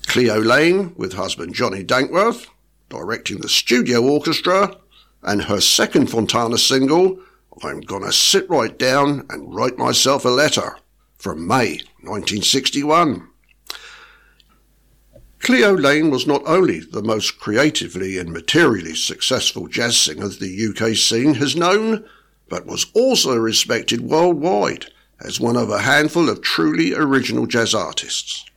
Cleo Lane, with husband Johnny Dankworth, directing the studio orchestra, and her second Fontana single, I'm Gonna Sit Right Down and Write Myself a Letter, from May 1961. Cleo Lane was not only the most creatively and materially successful jazz singer the UK scene has known, but was also respected worldwide as one of a handful of truly original jazz artists.